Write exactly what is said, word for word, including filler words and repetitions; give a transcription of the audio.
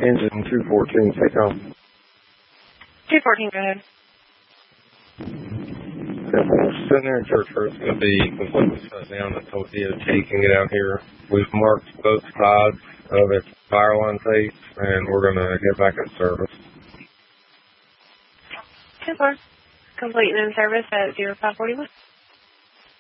Engine two fourteen, take off. two fourteen, go ahead. Sitting there in church first, it's going to be completely shut down until D O T can get out here. We've marked both sides of its fire line face, and we're going to get back in service. ten four. Complete and in service at zero five forty-one.